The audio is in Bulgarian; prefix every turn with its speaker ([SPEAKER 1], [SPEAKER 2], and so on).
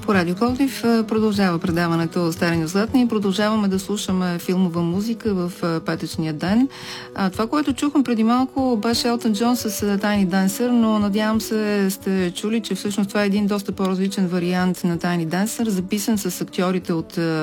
[SPEAKER 1] По Радио Пловдив продължава предаването Стари но златни и продължаваме да слушаме филмова музика в петъчния ден. Това, което чухме преди малко, беше Елтън Джон с Tiny Dancer, но надявам се сте чули, че всъщност това е един доста по-различен вариант на Tiny Dancer, записан с актьорите от